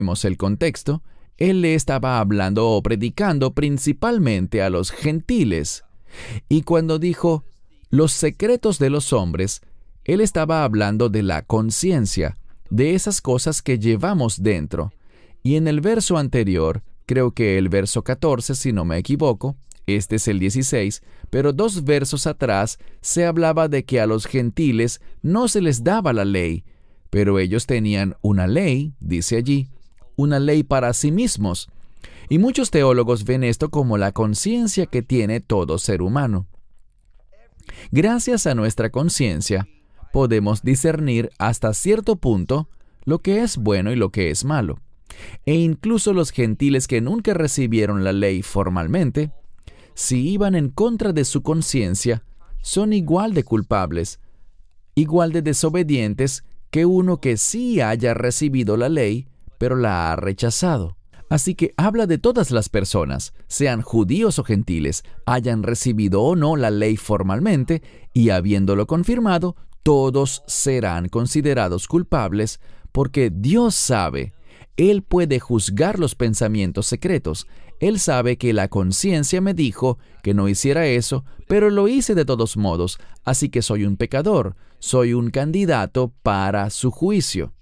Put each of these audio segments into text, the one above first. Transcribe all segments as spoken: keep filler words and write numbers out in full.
Vemos el contexto. Él le estaba hablando o predicando principalmente a los gentiles. Y cuando dijo los secretos de los hombres, él estaba hablando de la conciencia, de esas cosas que llevamos dentro. Y en el verso anterior, creo que el verso catorce, si no me equivoco, este es el dieciséis, pero dos versos atrás se hablaba de que a los gentiles no se les daba la ley, pero ellos tenían una ley, dice allí, una ley para sí mismos. Y muchos teólogos ven esto como la conciencia que tiene todo ser humano. Gracias a nuestra conciencia, podemos discernir hasta cierto punto lo que es bueno y lo que es malo. E incluso los gentiles que nunca recibieron la ley formalmente, si iban en contra de su conciencia, son igual de culpables, igual de desobedientes que uno que sí haya recibido la ley, pero la ha rechazado. Así que habla de todas las personas, sean judíos o gentiles, hayan recibido o no la ley formalmente, y habiéndolo confirmado, todos serán considerados culpables, porque Dios sabe. Él puede juzgar los pensamientos secretos. Él sabe que la conciencia me dijo que no hiciera eso, pero lo hice de todos modos, así que soy un pecador, soy un candidato para su juicio.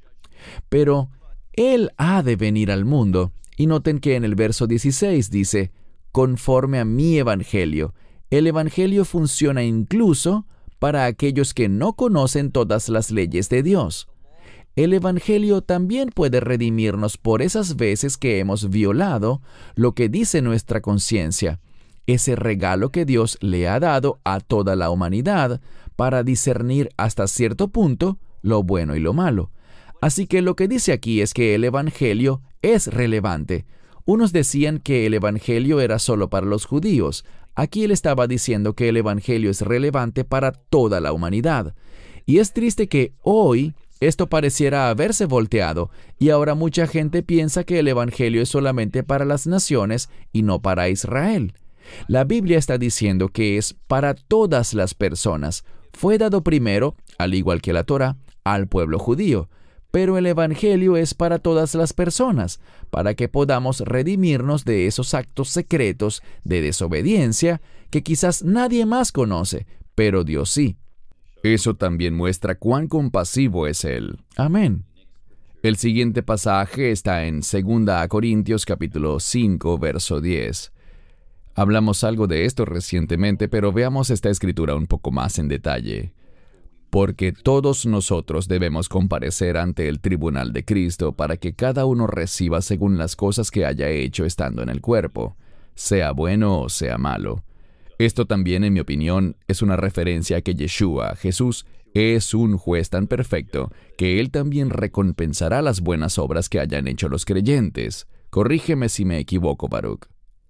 Pero Él ha de venir al mundo, y noten que en el verso dieciséis dice, conforme a mi evangelio. El evangelio funciona incluso para aquellos que no conocen todas las leyes de Dios. El evangelio también puede redimirnos por esas veces que hemos violado lo que dice nuestra conciencia, ese regalo que Dios le ha dado a toda la humanidad para discernir hasta cierto punto lo bueno y lo malo. Así que lo que dice aquí es que el evangelio es relevante. Unos decían que el evangelio era solo para los judíos. Aquí él estaba diciendo que el evangelio es relevante para toda la humanidad. Y es triste que hoy esto pareciera haberse volteado, y ahora mucha gente piensa que el evangelio es solamente para las naciones y no para Israel. La Biblia está diciendo que es para todas las personas. Fue dado primero, al igual que la Torá, al pueblo judío. Pero el evangelio es para todas las personas, para que podamos redimirnos de esos actos secretos de desobediencia que quizás nadie más conoce, pero Dios sí. Eso también muestra cuán compasivo es Él. Amén. El siguiente pasaje está en Segunda Corintios capítulo cinco, verso diez. Hablamos algo de esto recientemente, pero veamos esta escritura un poco más en detalle. Porque todos nosotros debemos comparecer ante el tribunal de Cristo para que cada uno reciba según las cosas que haya hecho estando en el cuerpo, sea bueno o sea malo. Esto también, en mi opinión, es una referencia a que Yeshua, Jesús, es un juez tan perfecto que Él también recompensará las buenas obras que hayan hecho los creyentes. Corrígeme si me equivoco, Baruch.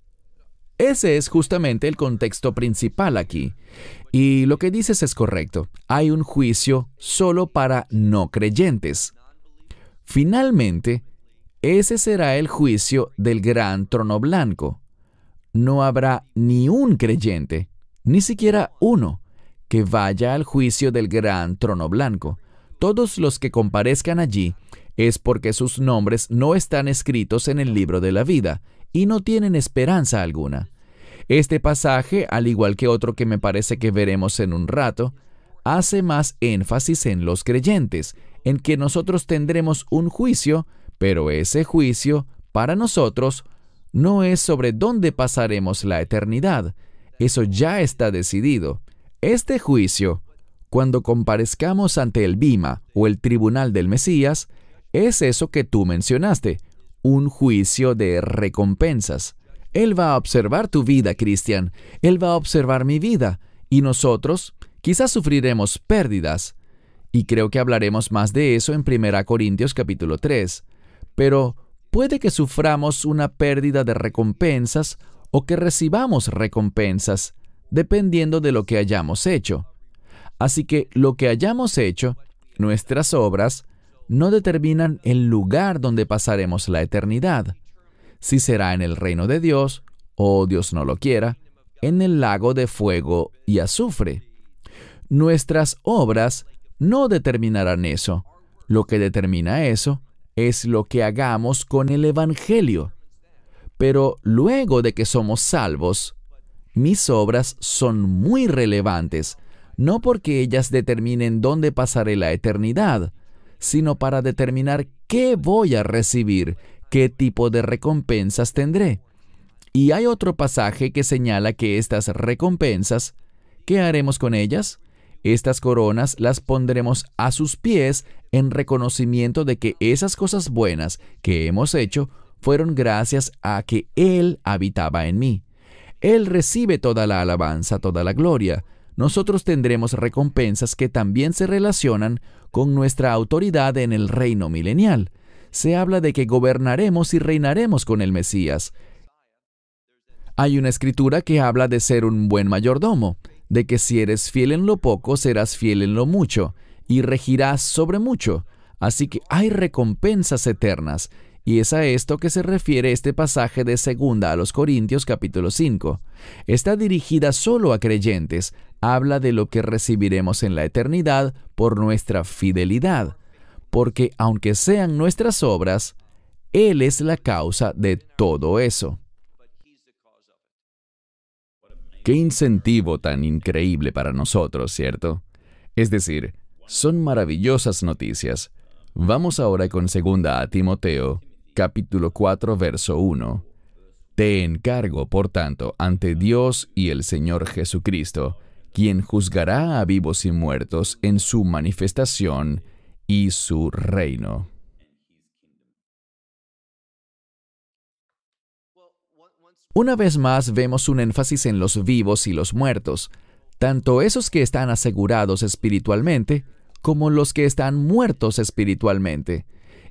Ese es justamente el contexto principal aquí. Y lo que dices es correcto. Hay un juicio solo para no creyentes. Finalmente, ese será el juicio del gran trono blanco. No habrá ni un creyente, ni siquiera uno, que vaya al juicio del gran trono blanco. Todos los que comparezcan allí es porque sus nombres no están escritos en el libro de la vida y no tienen esperanza alguna. Este pasaje, al igual que otro que me parece que veremos en un rato, hace más énfasis en los creyentes, en que nosotros tendremos un juicio, pero ese juicio, para nosotros, no es sobre dónde pasaremos la eternidad. Eso ya está decidido. Este juicio, cuando comparezcamos ante el Bima o el tribunal del Mesías, es eso que tú mencionaste, un juicio de recompensas. Él va a observar tu vida, Cristian. Él va a observar mi vida. Y nosotros quizás sufriremos pérdidas. Y creo que hablaremos más de eso en Primera Corintios capítulo tres. Pero puede que suframos una pérdida de recompensas o que recibamos recompensas, dependiendo de lo que hayamos hecho. Así que lo que hayamos hecho, nuestras obras, no determinan el lugar donde pasaremos la eternidad. Si será en el reino de Dios, o Dios no lo quiera, en el lago de fuego y azufre. Nuestras obras no determinarán eso. Lo que determina eso es lo que hagamos con el Evangelio. Pero luego de que somos salvos, mis obras son muy relevantes, no porque ellas determinen dónde pasaré la eternidad, sino para determinar qué voy a recibir, qué tipo de recompensas tendré. Y hay otro pasaje que señala que estas recompensas, ¿qué haremos con ellas? Estas coronas las pondremos a sus pies en reconocimiento de que esas cosas buenas que hemos hecho fueron gracias a que Él habitaba en mí. Él recibe toda la alabanza, toda la gloria. Nosotros tendremos recompensas que también se relacionan con nuestra autoridad en el reino milenial. Se habla de que gobernaremos y reinaremos con el Mesías. Hay una escritura que habla de ser un buen mayordomo, de que si eres fiel en lo poco, serás fiel en lo mucho, y regirás sobre mucho. Así que hay recompensas eternas, y es a esto que se refiere este pasaje de Segunda a los Corintios capítulo cinco. Está dirigida solo a creyentes, habla de lo que recibiremos en la eternidad por nuestra fidelidad, porque aunque sean nuestras obras, Él es la causa de todo eso. Qué incentivo tan increíble para nosotros, ¿cierto? Es decir, son maravillosas noticias. Vamos ahora con Segunda a Timoteo, capítulo cuatro, verso uno. Te encargo, por tanto, ante Dios y el Señor Jesucristo, quien juzgará a vivos y muertos en su manifestación y su reino. Una vez más vemos un énfasis en los vivos y los muertos, tanto esos que están asegurados espiritualmente como los que están muertos espiritualmente.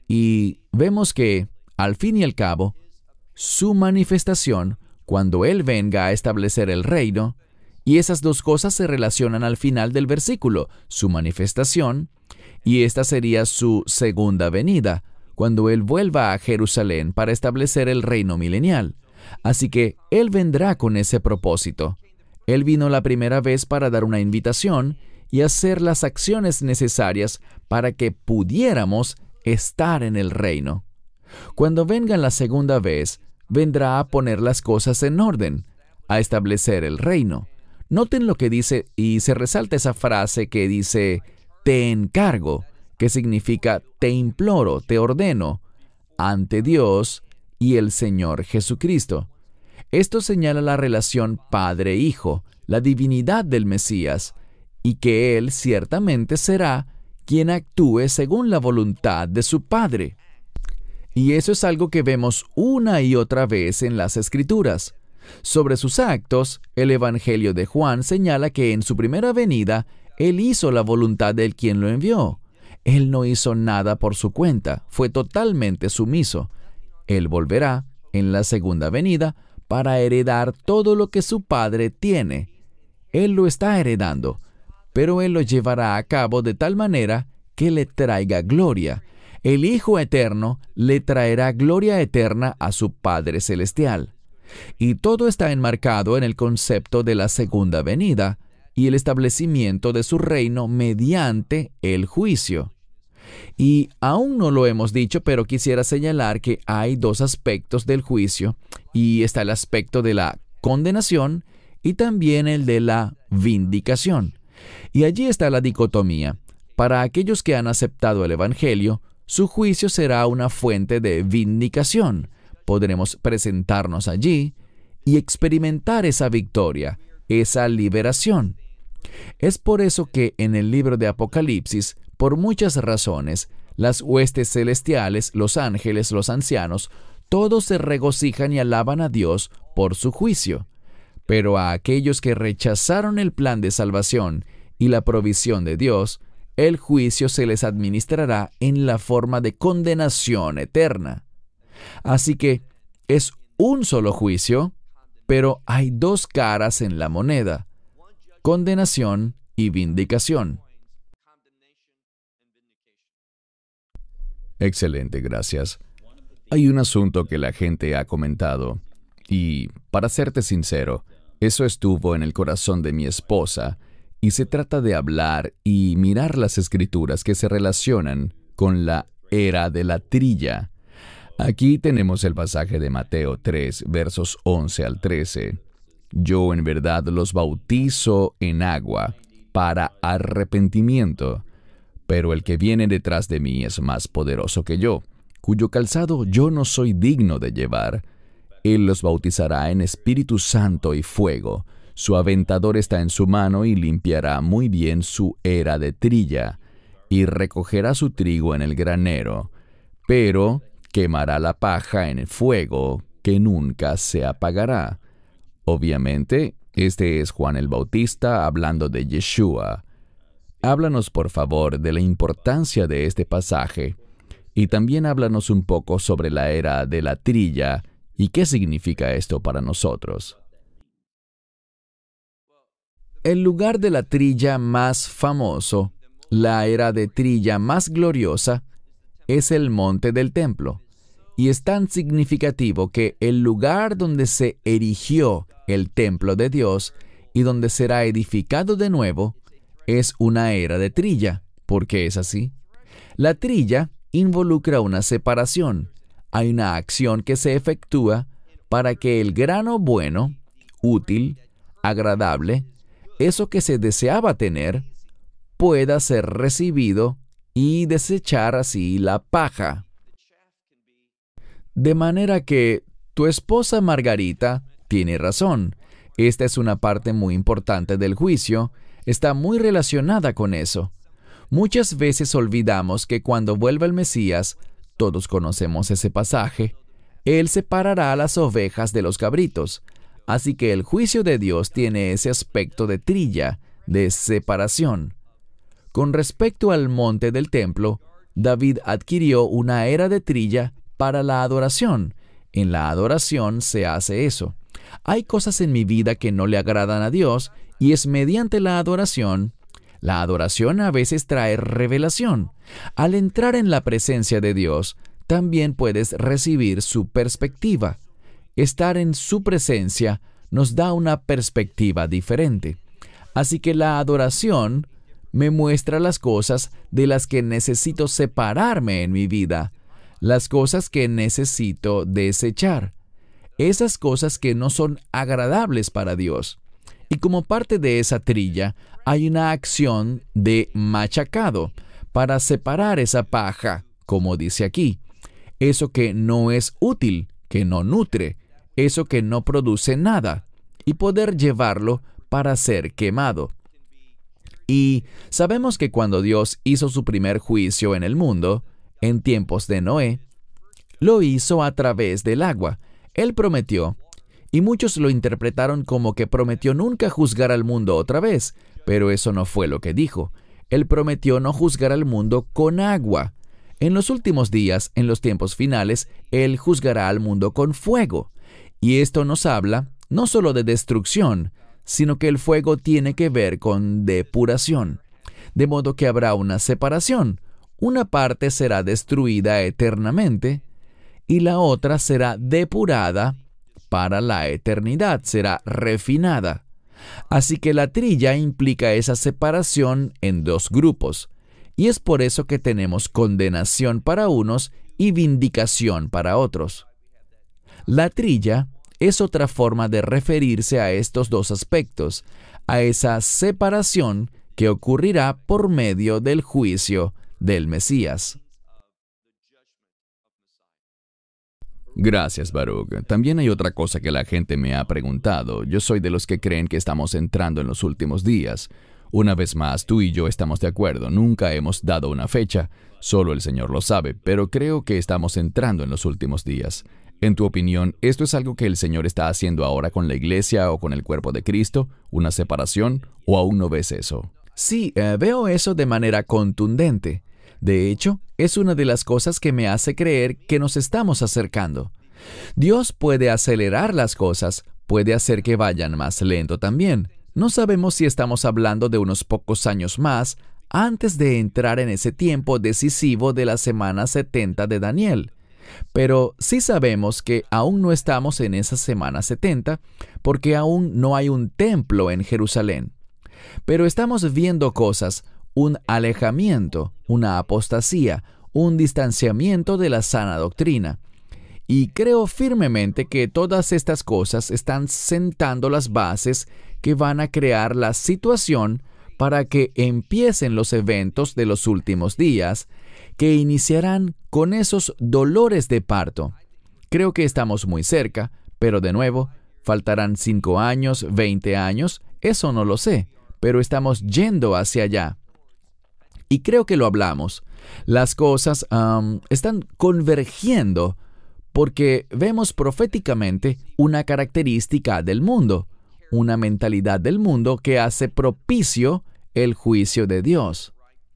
Y vemos que, al fin y al cabo, su manifestación, cuando Él venga a establecer el reino, y esas dos cosas se relacionan al final del versículo, su manifestación, y esta sería su segunda venida, cuando Él vuelva a Jerusalén para establecer el reino milenial. Así que Él vendrá con ese propósito. Él vino la primera vez para dar una invitación y hacer las acciones necesarias para que pudiéramos estar en el reino. Cuando venga la segunda vez, vendrá a poner las cosas en orden, a establecer el reino. Noten lo que dice, y se resalta esa frase que dice, te encargo, que significa te imploro, te ordeno, ante Dios y el Señor Jesucristo. Esto señala la relación Padre-Hijo, la divinidad del Mesías, y que Él ciertamente será quien actúe según la voluntad de su Padre. Y eso es algo que vemos una y otra vez en las Escrituras. Sobre sus actos, el Evangelio de Juan señala que en su primera venida, Él hizo la voluntad del quien lo envió. Él no hizo nada por su cuenta, fue totalmente sumiso. Él volverá, en la segunda venida, para heredar todo lo que su Padre tiene. Él lo está heredando, pero Él lo llevará a cabo de tal manera que le traiga gloria. El Hijo Eterno le traerá gloria eterna a su Padre Celestial. Y todo está enmarcado en el concepto de la segunda venida y el establecimiento de su reino mediante el juicio. Y aún no lo hemos dicho, pero quisiera señalar que hay dos aspectos del juicio, y está el aspecto de la condenación y también el de la vindicación. Y allí está la dicotomía. Para aquellos que han aceptado el Evangelio, su juicio será una fuente de vindicación. Podremos presentarnos allí y experimentar esa victoria, esa liberación. Es por eso que en el libro de Apocalipsis, por muchas razones, las huestes celestiales, los ángeles, los ancianos, todos se regocijan y alaban a Dios por su juicio. Pero a aquellos que rechazaron el plan de salvación y la provisión de Dios, el juicio se les administrará en la forma de condenación eterna. Así que es un solo juicio, pero hay dos caras en la moneda: condenación y vindicación. Excelente, gracias. Hay un asunto que la gente ha comentado, y, para serte sincero, eso estuvo en el corazón de mi esposa, y se trata de hablar y mirar las escrituras que se relacionan con la era de la trilla. Aquí tenemos el pasaje de Mateo tres, versos once al trece. Yo en verdad los bautizo en agua para arrepentimiento, pero el que viene detrás de mí es más poderoso que yo, cuyo calzado yo no soy digno de llevar. Él los bautizará en Espíritu Santo y fuego. Su aventador está en su mano y limpiará muy bien su era de trilla, y recogerá su trigo en el granero, pero quemará la paja en el fuego que nunca se apagará. Obviamente, este es Juan el Bautista hablando de Yeshua. Háblanos, por favor, de la importancia de este pasaje, y también háblanos un poco sobre la era de la trilla y qué significa esto para nosotros. El lugar de la trilla más famoso, la era de trilla más gloriosa, es el monte del templo. Y es tan significativo que el lugar donde se erigió el templo de Dios y donde será edificado de nuevo es una era de trilla. ¿Por qué es así? La trilla involucra una separación. Hay una acción que se efectúa para que el grano bueno, útil, agradable, eso que se deseaba tener, pueda ser recibido y desechar así la paja. De manera que tu esposa Margarita tiene razón. Esta es una parte muy importante del juicio. Está muy relacionada con eso. Muchas veces olvidamos que cuando vuelva el Mesías, todos conocemos ese pasaje, Él separará a las ovejas de los cabritos. Así que el juicio de Dios tiene ese aspecto de trilla, de separación. Con respecto al monte del templo, David adquirió una era de trilla para la adoración. En la adoración se hace eso. Hay cosas en mi vida que no le agradan a Dios y es mediante la adoración. La adoración a veces trae revelación. Al entrar en la presencia de Dios, también puedes recibir su perspectiva. Estar en su presencia nos da una perspectiva diferente. Así que la adoración me muestra las cosas de las que necesito separarme en mi vida, las cosas que necesito desechar, esas cosas que no son agradables para Dios. Y como parte de esa trilla, hay una acción de machacado para separar esa paja, como dice aquí, eso que no es útil, que no nutre, eso que no produce nada, y poder llevarlo para ser quemado. Y sabemos que cuando Dios hizo su primer juicio en el mundo, en tiempos de Noé, lo hizo a través del agua. Él prometió, y muchos lo interpretaron como que prometió nunca juzgar al mundo otra vez, pero eso no fue lo que dijo. Él prometió no juzgar al mundo con agua. En los últimos días, en los tiempos finales, Él juzgará al mundo con fuego. Y esto nos habla no solo de destrucción, sino que el fuego tiene que ver con depuración. De modo que habrá una separación. Una parte será destruida eternamente y la otra será depurada para la eternidad, será refinada. Así que la trilla implica esa separación en dos grupos, y es por eso que tenemos condenación para unos y vindicación para otros. La trilla es otra forma de referirse a estos dos aspectos, a esa separación que ocurrirá por medio del juicio del Mesías. Gracias, Baruch. También hay otra cosa que la gente me ha preguntado. Yo soy de los que creen que estamos entrando en los últimos días. Una vez más, tú y yo estamos de acuerdo. Nunca hemos dado una fecha. Solo el Señor lo sabe, pero creo que estamos entrando en los últimos días. En tu opinión, ¿esto es algo que el Señor está haciendo ahora con la iglesia o con el cuerpo de Cristo? ¿Una separación? ¿O aún no ves eso? Sí, eh, veo eso de manera contundente. De hecho, es una de las cosas que me hace creer que nos estamos acercando. Dios puede acelerar las cosas, puede hacer que vayan más lento también. No sabemos si estamos hablando de unos pocos años más antes de entrar en ese tiempo decisivo de la semana setenta de Daniel. Pero sí sabemos que aún no estamos en esa semana setenta porque aún no hay un templo en Jerusalén. Pero estamos viendo cosas, un alejamiento, una apostasía, un distanciamiento de la sana doctrina. Y creo firmemente que todas estas cosas están sentando las bases que van a crear la situación para que empiecen los eventos de los últimos días, que iniciarán con esos dolores de parto. Creo que estamos muy cerca, pero de nuevo, faltarán cinco años, veinte años, eso no lo sé, pero estamos yendo hacia allá. Y creo que lo hablamos. Las cosas um, están convergiendo porque vemos proféticamente una característica del mundo, una mentalidad del mundo que hace propicio el juicio de Dios.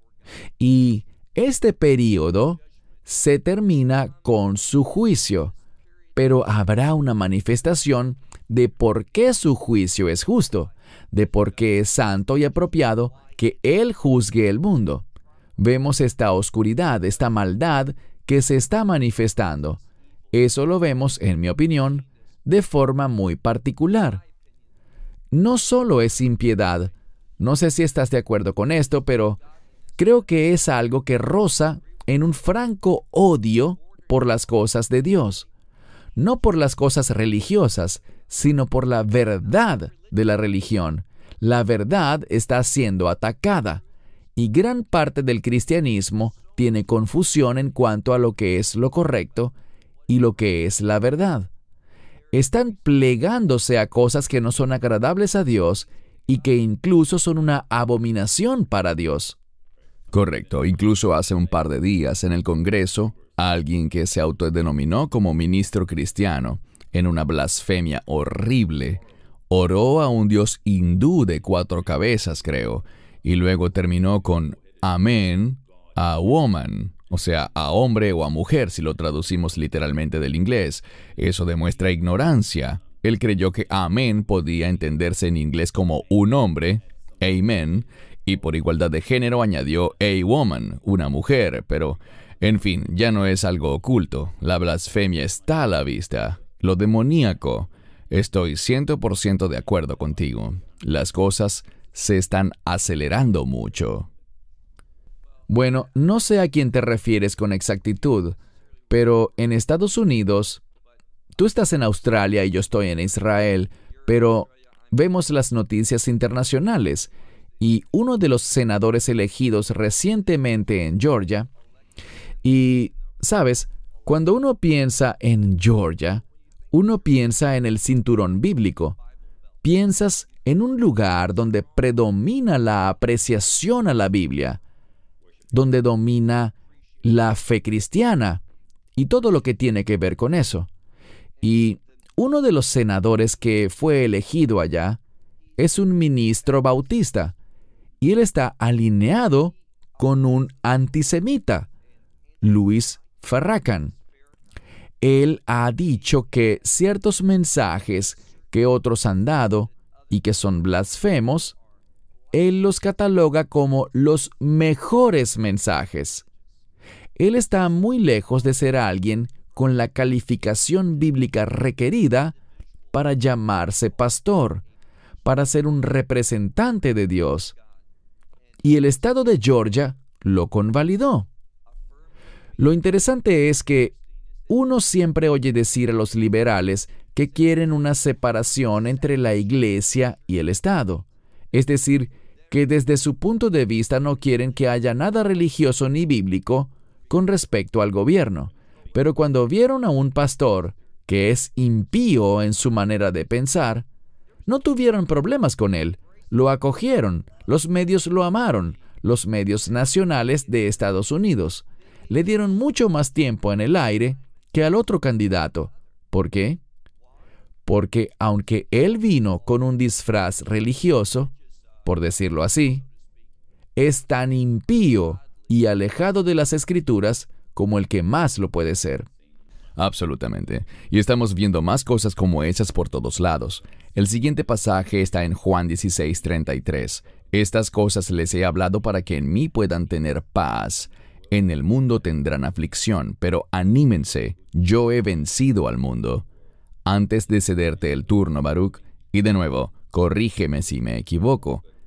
Y este período se termina con su juicio, pero habrá una manifestación de por qué su juicio es justo, de por qué es santo y apropiado que Él juzgue el mundo. Vemos esta oscuridad, esta maldad que se está manifestando. Eso lo vemos, en mi opinión, de forma muy particular. No solo es impiedad, no sé si estás de acuerdo con esto, pero creo que es algo que roza en un franco odio por las cosas de Dios. No por las cosas religiosas, sino por la verdad de la religión. La verdad está siendo atacada, y gran parte del cristianismo tiene confusión en cuanto a lo que es lo correcto y lo que es la verdad. Están plegándose a cosas que no son agradables a Dios y que incluso son una abominación para Dios. Correcto. Incluso hace un par de días en el Congreso, alguien que se autodenominó como ministro cristiano, en una blasfemia horrible, oró a un dios hindú de cuatro cabezas, creo, y luego terminó con amén a woman, o sea, a hombre o a mujer, si lo traducimos literalmente del inglés. Eso demuestra ignorancia. Él creyó que amén podía entenderse en inglés como un hombre, amen, y por igualdad de género añadió a woman, una mujer, pero, en fin, ya no es algo oculto. La blasfemia está a la vista. Lo demoníaco. Estoy cien por ciento de acuerdo contigo. Las cosas se están acelerando mucho. Bueno, no sé a quién te refieres con exactitud, pero en Estados Unidos, tú estás en Australia y yo estoy en Israel, pero vemos las noticias internacionales, y uno de los senadores elegidos recientemente en Georgia, y, ¿sabes? Cuando uno piensa en Georgia, uno piensa en el cinturón bíblico. Piensas en un lugar donde predomina la apreciación a la Biblia, donde domina la fe cristiana y todo lo que tiene que ver con eso. Y uno de los senadores que fue elegido allá es un ministro bautista, y él está alineado con un antisemita, Louis Farrakhan. Él ha dicho que ciertos mensajes que otros han dado y que son blasfemos, él los cataloga como los mejores mensajes. Él está muy lejos de ser alguien con la calificación bíblica requerida para llamarse pastor, para ser un representante de Dios. Y el estado de Georgia lo convalidó. Lo interesante es que uno siempre oye decir a los liberales que quieren una separación entre la Iglesia y el Estado. Es decir, que desde su punto de vista no quieren que haya nada religioso ni bíblico con respecto al gobierno. Pero cuando vieron a un pastor que es impío en su manera de pensar, no tuvieron problemas con él. Lo acogieron, los medios lo amaron, los medios nacionales de Estados Unidos. Le dieron mucho más tiempo en el aire que al otro candidato. ¿Por qué? Porque aunque él vino con un disfraz religioso, por decirlo así, es tan impío y alejado de las Escrituras como el que más lo puede ser. Absolutamente. Y estamos viendo más cosas como esas por todos lados. El siguiente pasaje está en Juan dieciséis, treinta y tres. Estas cosas les he hablado para que en mí puedan tener paz. En el mundo tendrán aflicción, pero anímense, yo he vencido al mundo. Antes de cederte el turno, Baruch, y de nuevo, corrígeme si me equivoco.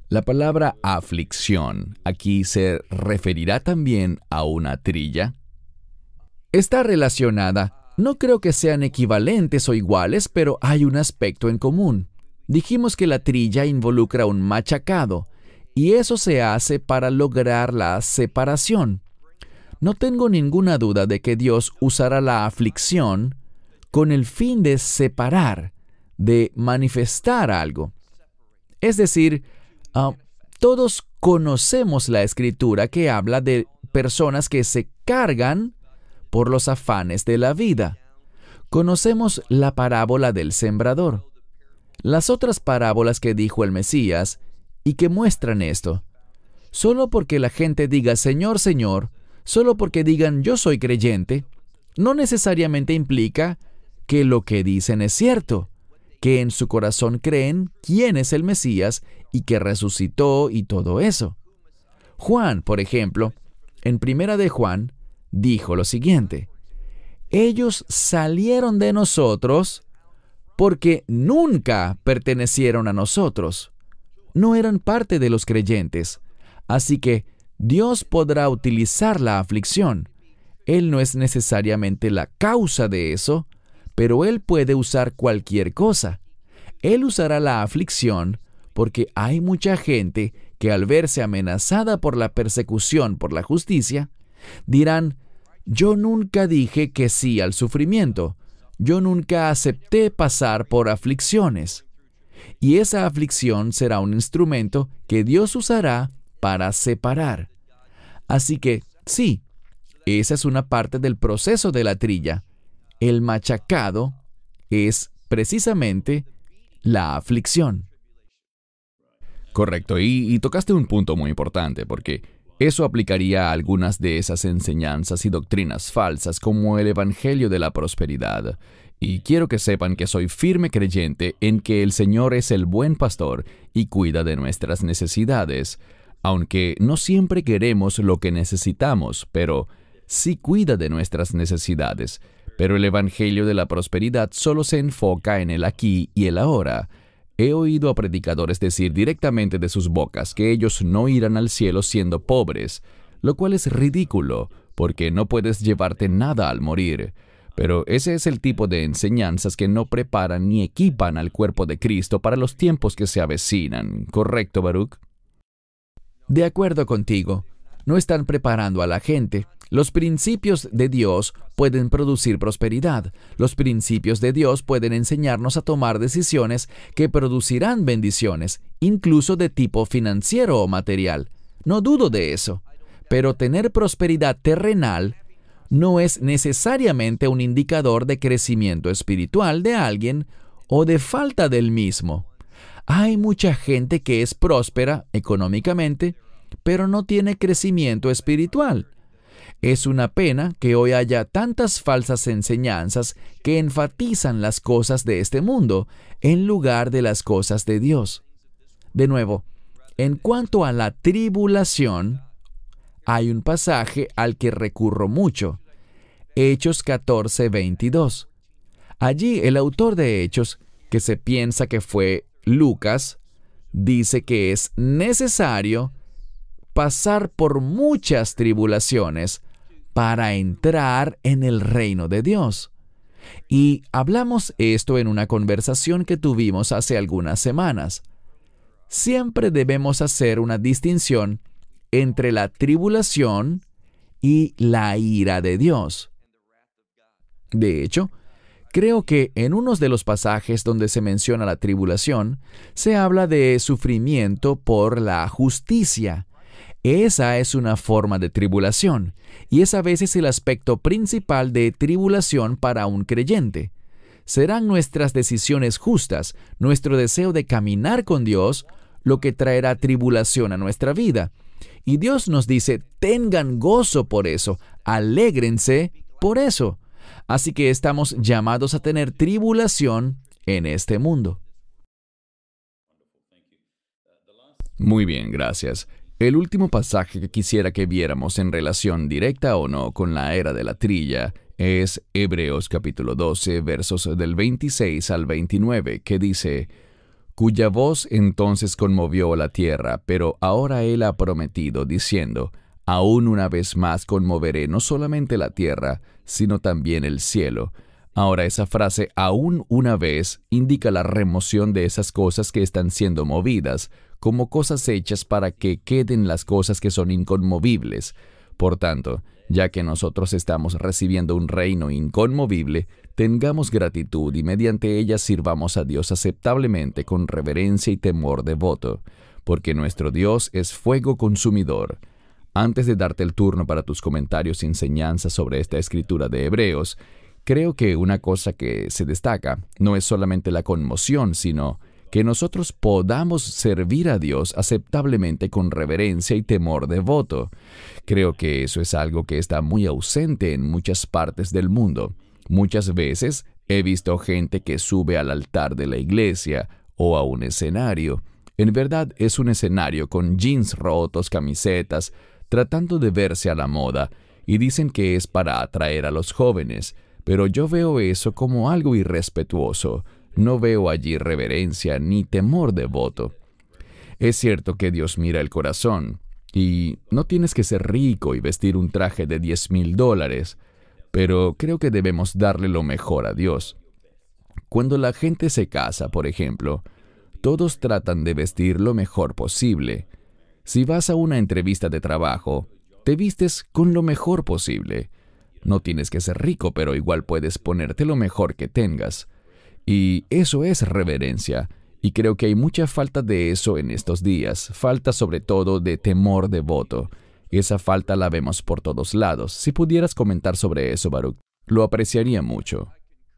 La palabra aflicción aquí se referirá también a una trilla. Está relacionada. No creo que sean equivalentes o iguales, pero hay un aspecto en común. Dijimos que la trilla involucra un machacado, y eso se hace para lograr la separación. No tengo ninguna duda de que Dios usará la aflicción con el fin de separar, de manifestar algo. Es decir, uh, todos conocemos la Escritura que habla de personas que se cargan por los afanes de la vida. Conocemos la parábola del sembrador. Las otras parábolas que dijo el Mesías y que muestran esto. Solo porque la gente diga Señor, Señor, solo porque digan yo soy creyente, no necesariamente implica que lo que dicen es cierto, que en su corazón creen quién es el Mesías y que resucitó y todo eso. Juan, por ejemplo, en Primera de Juan, dijo lo siguiente: ellos salieron de nosotros porque nunca pertenecieron a nosotros. No eran parte de los creyentes. Así que Dios podrá utilizar la aflicción. Él no es necesariamente la causa de eso, pero Él puede usar cualquier cosa. Él usará la aflicción porque hay mucha gente que al verse amenazada por la persecución por la justicia, dirán, yo nunca dije que sí al sufrimiento. Yo nunca acepté pasar por aflicciones. Y esa aflicción será un instrumento que Dios usará para separar. Así que, sí, esa es una parte del proceso de la trilla. El machacado es precisamente la aflicción. Correcto, y, y tocaste un punto muy importante, porque eso aplicaría a algunas de esas enseñanzas y doctrinas falsas como el Evangelio de la Prosperidad. Y quiero que sepan que soy firme creyente en que el Señor es el buen pastor y cuida de nuestras necesidades, aunque no siempre queremos lo que necesitamos, pero sí cuida de nuestras necesidades. Pero el Evangelio de la Prosperidad solo se enfoca en el aquí y el ahora. He oído a predicadores decir directamente de sus bocas que ellos no irán al cielo siendo pobres, lo cual es ridículo, porque no puedes llevarte nada al morir. Pero ese es el tipo de enseñanzas que no preparan ni equipan al cuerpo de Cristo para los tiempos que se avecinan. ¿Correcto, Baruch? De acuerdo contigo. No están preparando a la gente. Los principios de Dios pueden producir prosperidad. Los principios de Dios pueden enseñarnos a tomar decisiones que producirán bendiciones, incluso de tipo financiero o material. No dudo de eso. Pero tener prosperidad terrenal no es necesariamente un indicador de crecimiento espiritual de alguien o de falta del mismo. Hay mucha gente que es próspera económicamente, pero no tiene crecimiento espiritual. Es una pena que hoy haya tantas falsas enseñanzas que enfatizan las cosas de este mundo en lugar de las cosas de Dios. De nuevo, en cuanto a la tribulación, hay un pasaje al que recurro mucho. Hechos catorce, veintidós. Allí el autor de Hechos, que se piensa que fue Lucas, dice que es necesario pasar por muchas tribulaciones para entrar en el reino de Dios. Y hablamos esto en una conversación que tuvimos hace algunas semanas. Siempre debemos hacer una distinción entre la tribulación y la ira de Dios. De hecho, creo que en unos de los pasajes donde se menciona la tribulación, se habla de sufrimiento por la justicia. Esa es una forma de tribulación, y es a veces el aspecto principal de tribulación para un creyente. Serán nuestras decisiones justas, nuestro deseo de caminar con Dios, lo que traerá tribulación a nuestra vida. Y Dios nos dice, tengan gozo por eso, alégrense por eso. Así que estamos llamados a tener tribulación en este mundo. Muy bien, gracias. El último pasaje que quisiera que viéramos en relación directa o no con la era de la trilla es Hebreos capítulo doce, versos del veintiséis al veintinueve, que dice: cuya voz entonces conmovió la tierra, pero ahora Él ha prometido, diciendo, aún una vez más conmoveré no solamente la tierra, sino también el cielo. Ahora esa frase, aún una vez, indica la remoción de esas cosas que están siendo movidas, como cosas hechas para que queden las cosas que son inconmovibles. Por tanto, ya que nosotros estamos recibiendo un reino inconmovible, tengamos gratitud y mediante ella sirvamos a Dios aceptablemente con reverencia y temor devoto, porque nuestro Dios es fuego consumidor. Antes de darte el turno para tus comentarios y enseñanzas sobre esta escritura de Hebreos, creo que una cosa que se destaca no es solamente la conmoción, sino que nosotros podamos servir a Dios aceptablemente con reverencia y temor devoto. Creo que eso es algo que está muy ausente en muchas partes del mundo. Muchas veces he visto gente que sube al altar de la iglesia o a un escenario. En verdad es un escenario con jeans rotos, camisetas, tratando de verse a la moda, y dicen que es para atraer a los jóvenes, pero yo veo eso como algo irrespetuoso. No veo allí reverencia ni temor devoto. Es cierto que Dios mira el corazón, y no tienes que ser rico y vestir un traje de diez mil dólares, pero creo que debemos darle lo mejor a Dios. Cuando la gente se casa, por ejemplo, todos tratan de vestir lo mejor posible. Si vas a una entrevista de trabajo, te vistes con lo mejor posible. No tienes que ser rico, pero igual puedes ponerte lo mejor que tengas. Y eso es reverencia, y creo que hay mucha falta de eso en estos días, falta sobre todo de temor devoto. Esa falta la vemos por todos lados. Si pudieras comentar sobre eso, Baruch, lo apreciaría mucho.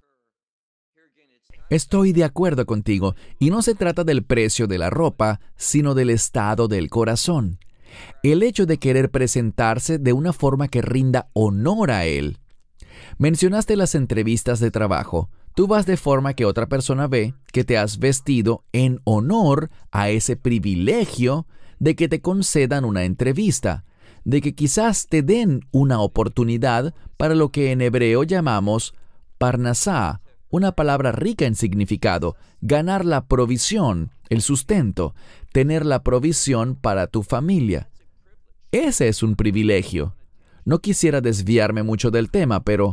Estoy de acuerdo contigo, y no se trata del precio de la ropa, sino del estado del corazón. El hecho de querer presentarse de una forma que rinda honor a Él. Mencionaste las entrevistas de trabajo. Tú vas de forma que otra persona ve que te has vestido en honor a ese privilegio de que te concedan una entrevista, de que quizás te den una oportunidad para lo que en hebreo llamamos parnasá, una palabra rica en significado, ganar la provisión, el sustento, tener la provisión para tu familia. Ese es un privilegio. No quisiera desviarme mucho del tema, pero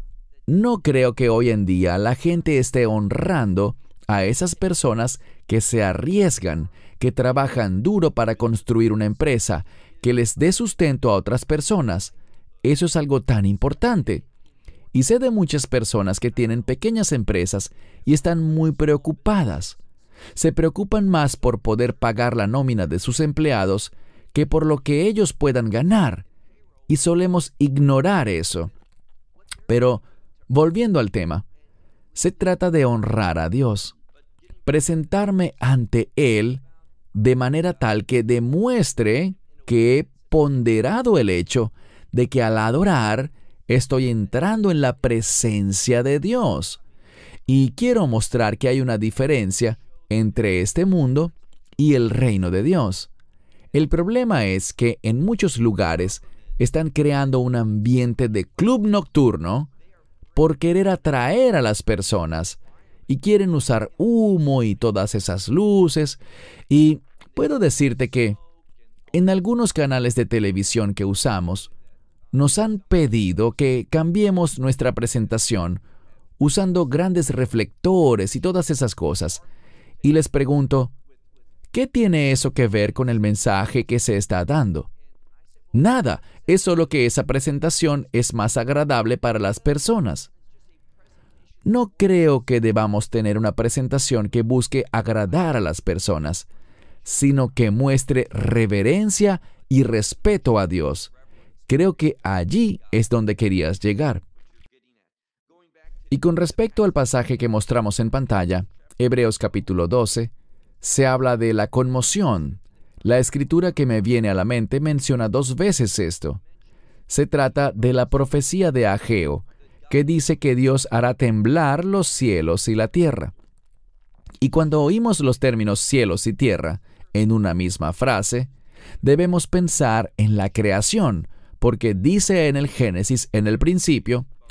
no creo que hoy en día la gente esté honrando a esas personas que se arriesgan, que trabajan duro para construir una empresa, que les dé sustento a otras personas. Eso es algo tan importante. Y sé de muchas personas que tienen pequeñas empresas y están muy preocupadas. Se preocupan más por poder pagar la nómina de sus empleados que por lo que ellos puedan ganar. Y solemos ignorar eso. Pero, volviendo al tema, se trata de honrar a Dios. Presentarme ante Él de manera tal que demuestre que he ponderado el hecho de que al adorar estoy entrando en la presencia de Dios. Y quiero mostrar que hay una diferencia entre este mundo y el reino de Dios. El problema es que en muchos lugares están creando un ambiente de club nocturno por querer atraer a las personas y quieren usar humo y todas esas luces. Y puedo decirte que en algunos canales de televisión que usamos, nos han pedido que cambiemos nuestra presentación usando grandes reflectores y todas esas cosas. Y les pregunto, ¿qué tiene eso que ver con el mensaje que se está dando? Nada, es solo que esa presentación es más agradable para las personas. No creo que debamos tener una presentación que busque agradar a las personas, sino que muestre reverencia y respeto a Dios. Creo que allí es donde querías llegar. Y con respecto al pasaje que mostramos en pantalla, Hebreos capítulo doce, se habla de la conmoción. La escritura que me viene a la mente menciona dos veces esto. Se trata de la profecía de Ageo, que dice que Dios hará temblar los cielos y la tierra. Y cuando oímos los términos cielos y tierra en una misma frase, debemos pensar en la creación, porque dice en el Génesis, en el principio,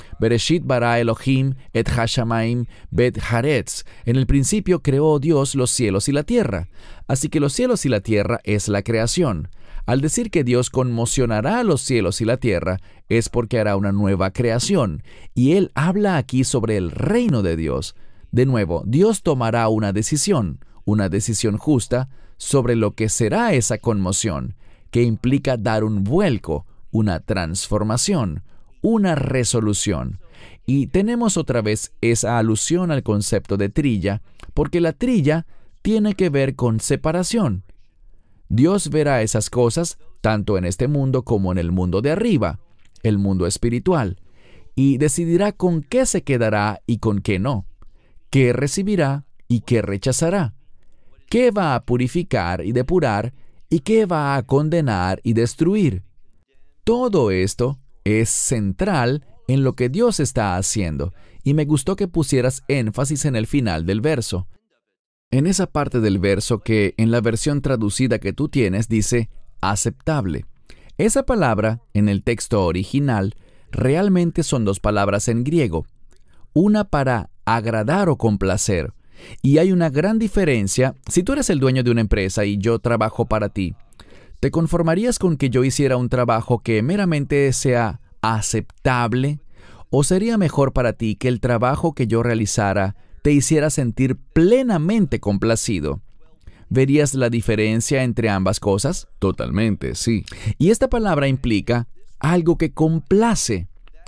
Bereshit bara Elohim et hashamayim bet haaretz. En el principio creó Dios los cielos y la tierra. Así que los cielos y la tierra es la creación. Al decir que Dios conmocionará a los cielos y la tierra, es porque hará una nueva creación. Y Él habla aquí sobre el reino de Dios. De nuevo, Dios tomará una decisión, una decisión justa, sobre lo que será esa conmoción, que implica dar un vuelco, una transformación, una resolución. Y tenemos otra vez esa alusión al concepto de trilla, porque la trilla tiene que ver con separación. Dios verá esas cosas tanto en este mundo como en el mundo de arriba, el mundo espiritual, y decidirá con qué se quedará y con qué no, qué recibirá y qué rechazará, qué va a purificar y depurar y qué va a condenar y destruir. Todo esto es central en lo que Dios está haciendo, y me gustó que pusieras énfasis en el final del verso. En esa parte del verso que en la versión traducida que tú tienes dice aceptable. Esa palabra, en el texto original, realmente son dos palabras en griego. Una para agradar o complacer. Y hay una gran diferencia. Si tú eres el dueño de una empresa y yo trabajo para ti, ¿te conformarías con que yo hiciera un trabajo que meramente sea aceptable? ¿O sería mejor para ti que el trabajo que yo realizara te hiciera sentir plenamente complacido? ¿Verías la diferencia entre ambas cosas? Totalmente, sí. Y esta palabra implica algo que complace.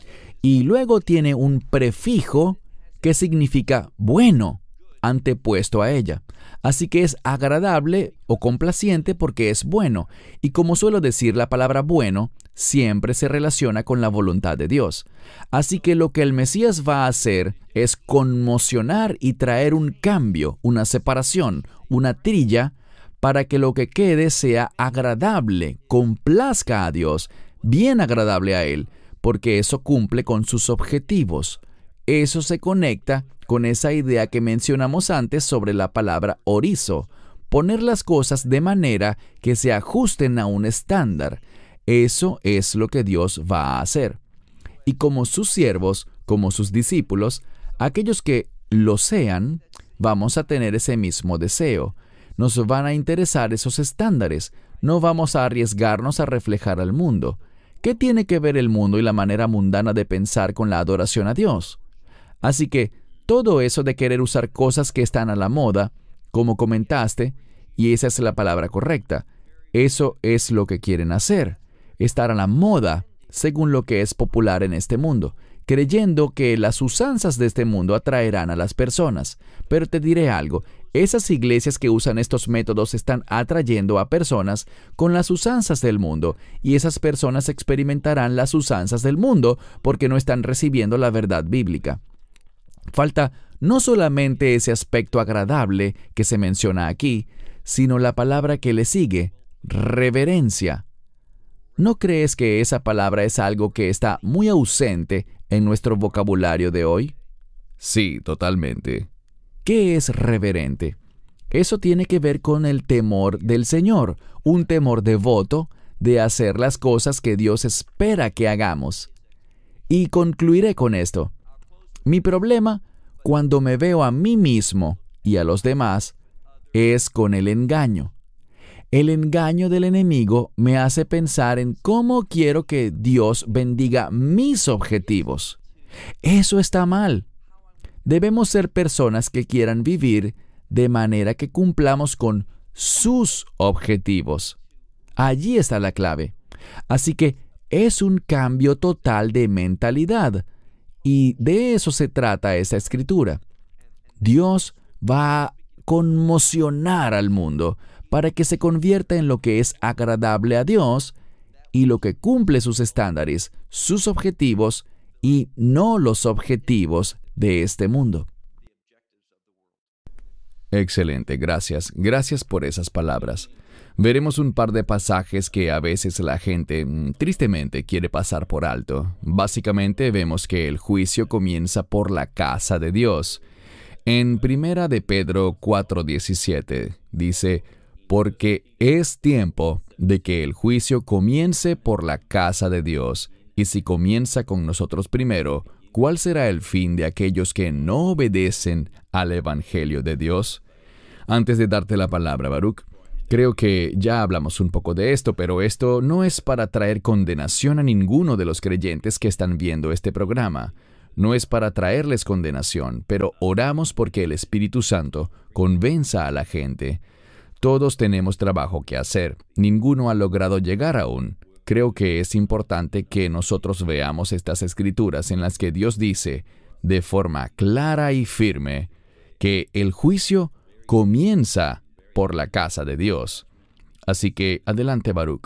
Y luego tiene un prefijo que significa bueno, antepuesto a ella. Así que es agradable o complaciente porque es bueno. Y como suelo decir, la palabra bueno siempre se relaciona con la voluntad de Dios. Así que lo que el Mesías va a hacer es conmocionar y traer un cambio, una separación, una trilla, para que lo que quede sea agradable, complazca a Dios, bien agradable a Él, porque eso cumple con sus objetivos. Eso se conecta con esa idea que mencionamos antes sobre la palabra orizo, poner las cosas de manera que se ajusten a un estándar. Eso es lo que Dios va a hacer. Y como sus siervos, como sus discípulos, aquellos que lo sean, vamos a tener ese mismo deseo. Nos van a interesar esos estándares. No vamos a arriesgarnos a reflejar al mundo. ¿Qué tiene que ver el mundo y la manera mundana de pensar con la adoración a Dios? Así que todo eso de querer usar cosas que están a la moda, como comentaste, y esa es la palabra correcta, eso es lo que quieren hacer, estar a la moda según lo que es popular en este mundo, creyendo que las usanzas de este mundo atraerán a las personas. Pero te diré algo, esas iglesias que usan estos métodos están atrayendo a personas con las usanzas del mundo, y esas personas experimentarán las usanzas del mundo porque no están recibiendo la verdad bíblica. Falta no solamente ese aspecto agradable que se menciona aquí, sino la palabra que le sigue, reverencia. ¿No crees que esa palabra es algo que está muy ausente en nuestro vocabulario de hoy? Sí, totalmente. ¿Qué es reverente? Eso tiene que ver con el temor del Señor, un temor devoto de hacer las cosas que Dios espera que hagamos. Y concluiré con esto. Mi problema, cuando me veo a mí mismo y a los demás, es con el engaño. El engaño del enemigo me hace pensar en cómo quiero que Dios bendiga mis objetivos. Eso está mal. Debemos ser personas que quieran vivir de manera que cumplamos con sus objetivos. Allí está la clave. Así que es un cambio total de mentalidad. Y de eso se trata esta escritura. Dios va a conmocionar al mundo para que se convierta en lo que es agradable a Dios y lo que cumple sus estándares, sus objetivos y no los objetivos de este mundo. Excelente, gracias. Gracias por esas palabras. Veremos un par de pasajes que a veces la gente, tristemente, quiere pasar por alto. Básicamente vemos que el juicio comienza por la casa de Dios. En Primera de Pedro cuatro diecisiete dice, porque es tiempo de que el juicio comience por la casa de Dios, y si comienza con nosotros primero, ¿cuál será el fin de aquellos que no obedecen al Evangelio de Dios? Antes de darte la palabra, Baruch, creo que ya hablamos un poco de esto, pero esto no es para traer condenación a ninguno de los creyentes que están viendo este programa. No es para traerles condenación, pero oramos porque el Espíritu Santo convenza a la gente. Todos tenemos trabajo que hacer. Ninguno ha logrado llegar aún. Creo que es importante que nosotros veamos estas escrituras en las que Dios dice, de forma clara y firme, que el juicio comienza por la casa de Dios. Así que, adelante, Baruch.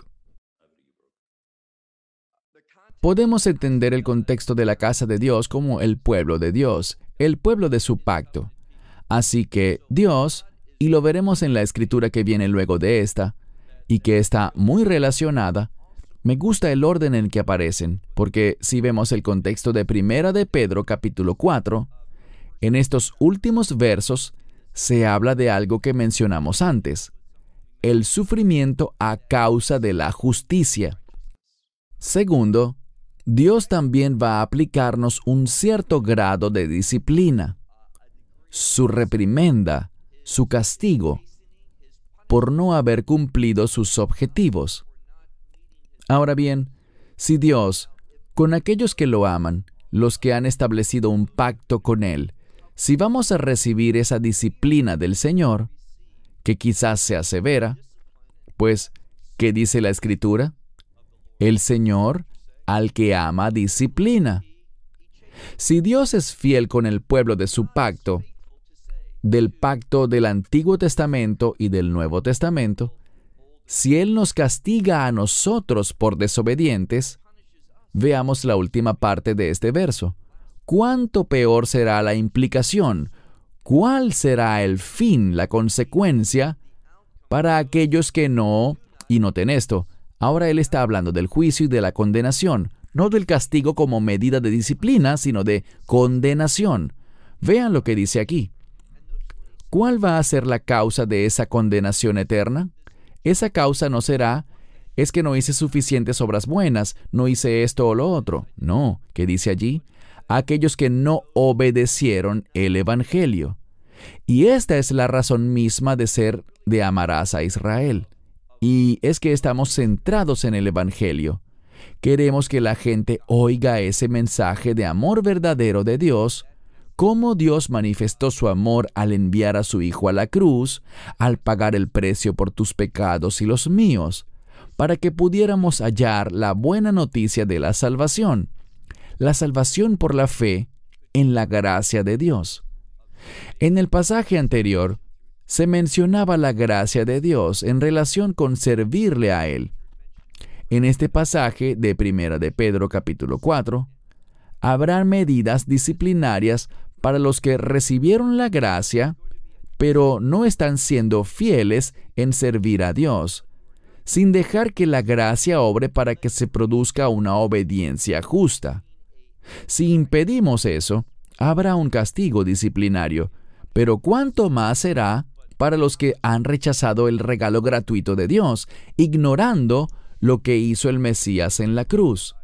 Podemos entender el contexto de la casa de Dios como el pueblo de Dios, el pueblo de su pacto. Así que Dios, y lo veremos en la escritura que viene luego de esta, y que está muy relacionada, me gusta el orden en que aparecen, porque si vemos el contexto de Primera de Pedro capítulo cuatro, en estos últimos versos se habla de algo que mencionamos antes, el sufrimiento a causa de la justicia. Segundo, Dios también va a aplicarnos un cierto grado de disciplina, su reprimenda, su castigo, por no haber cumplido sus objetivos. Ahora bien, si Dios, con aquellos que lo aman, los que han establecido un pacto con Él, si vamos a recibir esa disciplina del Señor, que quizás sea severa, pues, ¿qué dice la Escritura? El Señor, al que ama, disciplina. Si Dios es fiel con el pueblo de su pacto, del pacto del Antiguo Testamento y del Nuevo Testamento, si Él nos castiga a nosotros por desobedientes, veamos la última parte de este verso. ¿Cuánto peor será la implicación? ¿Cuál será el fin, la consecuencia, para aquellos que no, y noten esto, ahora Él está hablando del juicio y de la condenación, no del castigo como medida de disciplina, sino de condenación. Vean lo que dice aquí. ¿Cuál va a ser la causa de esa condenación eterna? Esa causa no será, es que no hice suficientes obras buenas, no hice esto o lo otro. No, ¿qué dice allí? Aquellos que no obedecieron el Evangelio. Y esta es la razón misma de ser de amarás a Israel. Y es que estamos centrados en el Evangelio. Queremos que la gente oiga ese mensaje de amor verdadero de Dios, cómo Dios manifestó su amor al enviar a su Hijo a la cruz, al pagar el precio por tus pecados y los míos, para que pudiéramos hallar la buena noticia de la salvación, la salvación por la fe en la gracia de Dios. En el pasaje anterior, se mencionaba la gracia de Dios en relación con servirle a Él. En este pasaje de Primera de Pedro capítulo cuatro, habrá medidas disciplinarias para los que recibieron la gracia, pero no están siendo fieles en servir a Dios, sin dejar que la gracia obre para que se produzca una obediencia justa. Si impedimos eso, habrá un castigo disciplinario, pero ¿cuánto más será para los que han rechazado el regalo gratuito de Dios, ignorando lo que hizo el Mesías en la cruz?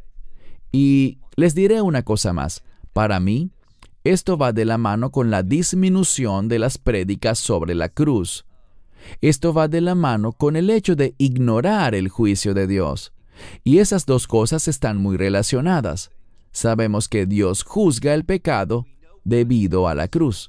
Y les diré una cosa más. Para mí, esto va de la mano con la disminución de las prédicas sobre la cruz. Esto va de la mano con el hecho de ignorar el juicio de Dios. Y esas dos cosas están muy relacionadas. Sabemos que Dios juzga el pecado debido a la cruz.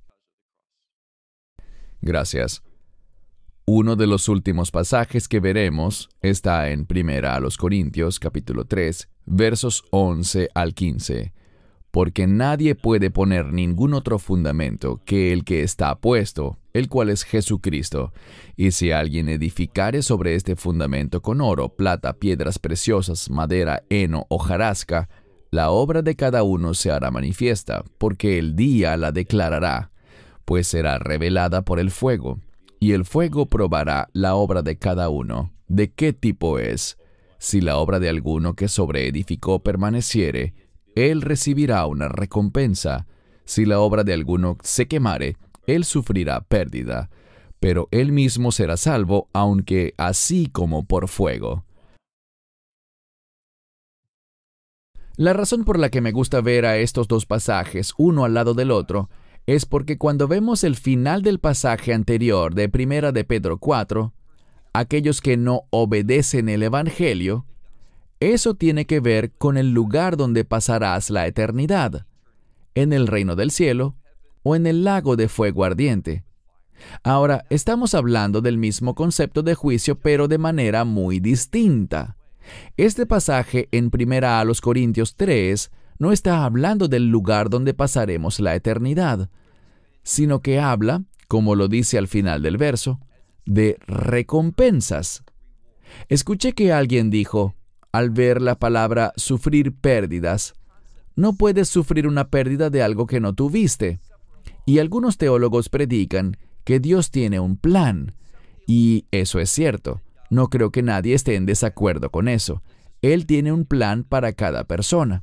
Gracias. Uno de los últimos pasajes que veremos está en Primera a los Corintios, capítulo tres, versos once al quince. Porque nadie puede poner ningún otro fundamento que el que está puesto, el cual es Jesucristo. Y si alguien edificare sobre este fundamento con oro, plata, piedras preciosas, madera, heno, hojarasca, la obra de cada uno se hará manifiesta, porque el día la declarará, pues será revelada por el fuego, y el fuego probará la obra de cada uno, de qué tipo es. Si la obra de alguno que sobreedificó permaneciere, él recibirá una recompensa. Si la obra de alguno se quemare, él sufrirá pérdida, pero él mismo será salvo, aunque así como por fuego. La razón por la que me gusta ver a estos dos pasajes, uno al lado del otro, es porque cuando vemos el final del pasaje anterior de Primera de Pedro cuatro, aquellos que no obedecen el Evangelio, eso tiene que ver con el lugar donde pasarás la eternidad, en el reino del cielo o en el lago de fuego ardiente. Ahora, estamos hablando del mismo concepto de juicio, pero de manera muy distinta. Este pasaje en Primera a los Corintios tres no está hablando del lugar donde pasaremos la eternidad, sino que habla, como lo dice al final del verso, de recompensas. Escuché que alguien dijo, al ver la palabra sufrir pérdidas, no puedes sufrir una pérdida de algo que no tuviste. Y algunos teólogos predican que Dios tiene un plan, y eso es cierto. No creo que nadie esté en desacuerdo con eso. Él tiene un plan para cada persona.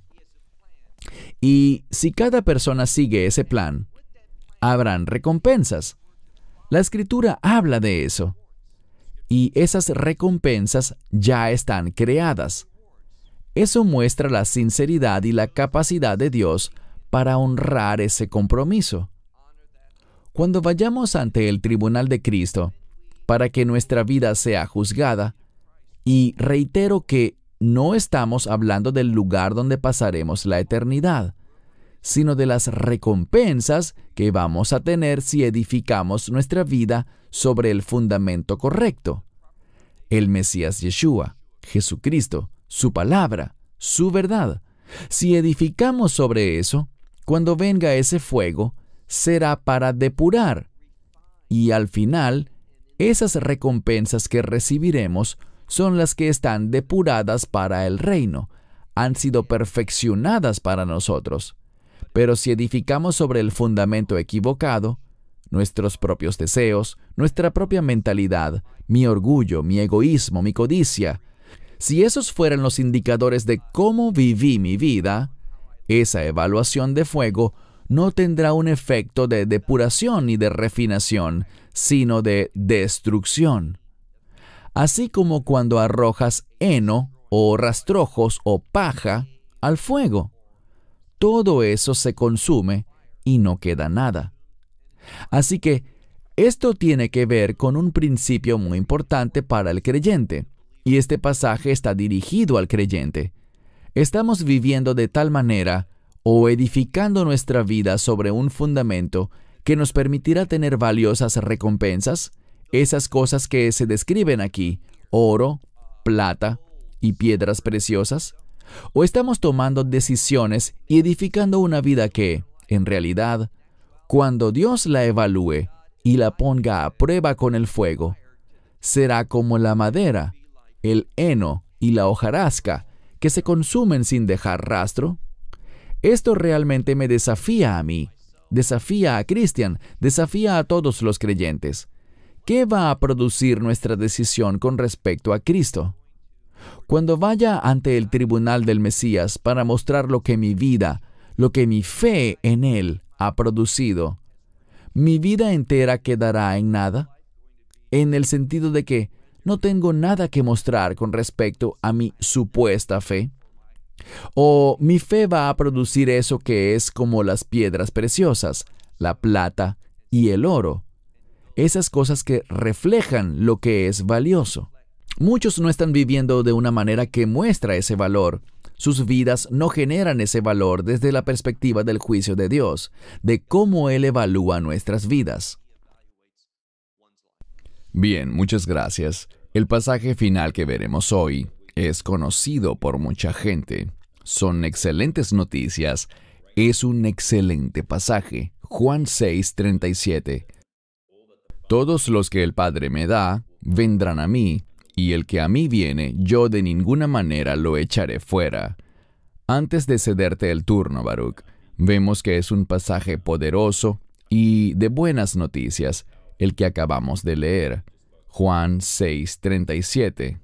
Y si cada persona sigue ese plan, habrán recompensas. La Escritura habla de eso. Y esas recompensas ya están creadas. Eso muestra la sinceridad y la capacidad de Dios para honrar ese compromiso. Cuando vayamos ante el tribunal de Cristo, para que nuestra vida sea juzgada, y reitero que no estamos hablando del lugar donde pasaremos la eternidad, sino de las recompensas que vamos a tener si edificamos nuestra vida sobre el fundamento correcto. El Mesías Yeshua, Jesucristo, su palabra, su verdad. Si edificamos sobre eso, cuando venga ese fuego, será para depurar. Y al final, esas recompensas que recibiremos son las que están depuradas para el reino, han sido perfeccionadas para nosotros. Pero si edificamos sobre el fundamento equivocado, nuestros propios deseos, nuestra propia mentalidad, mi orgullo, mi egoísmo, mi codicia, si esos fueran los indicadores de cómo viví mi vida, esa evaluación de fuego no tendrá un efecto de depuración ni de refinación, sino de destrucción. Así como cuando arrojas heno o rastrojos o paja al fuego. Todo eso se consume y no queda nada. Así que esto tiene que ver con un principio muy importante para el creyente, y este pasaje está dirigido al creyente. Estamos viviendo de tal manera o edificando nuestra vida sobre un fundamento que nos permitirá tener valiosas recompensas, esas cosas que se describen aquí, oro, plata y piedras preciosas, o estamos tomando decisiones y edificando una vida que, en realidad, cuando Dios la evalúe y la ponga a prueba con el fuego, será como la madera, el heno y la hojarasca que se consumen sin dejar rastro. Esto realmente me desafía a mí, desafía a Cristian, desafía a todos los creyentes. ¿Qué va a producir nuestra decisión con respecto a Cristo? Cuando vaya ante el tribunal del Mesías para mostrar lo que mi vida, lo que mi fe en Él ha producido, ¿mi vida entera quedará en nada? En el sentido de que no tengo nada que mostrar con respecto a mi supuesta fe. ¿O mi fe va a producir eso que es como las piedras preciosas, la plata y el oro? Esas cosas que reflejan lo que es valioso. Muchos no están viviendo de una manera que muestra ese valor. Sus vidas no generan ese valor desde la perspectiva del juicio de Dios, de cómo Él evalúa nuestras vidas. Bien, muchas gracias. El pasaje final que veremos hoy es conocido por mucha gente. Son excelentes noticias. Es un excelente pasaje. Juan seis, treinta y siete. Todos los que el Padre me da, vendrán a mí, y el que a mí viene, yo de ninguna manera lo echaré fuera. Antes de cederte el turno, Baruch, vemos que es un pasaje poderoso y de buenas noticias, el que acabamos de leer. Juan seis, treinta y siete.